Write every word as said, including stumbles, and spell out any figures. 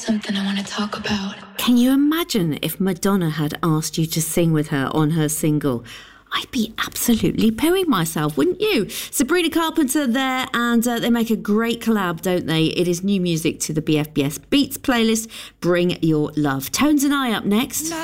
something I want to talk about. Can you imagine if Madonna had asked you to sing with her on her single? I'd be absolutely pooing myself, wouldn't you? Sabrina Carpenter there, and uh, they make a great collab, don't they? It is new music to the B F B S Beats playlist. Bring Your Love. Tones and I up next.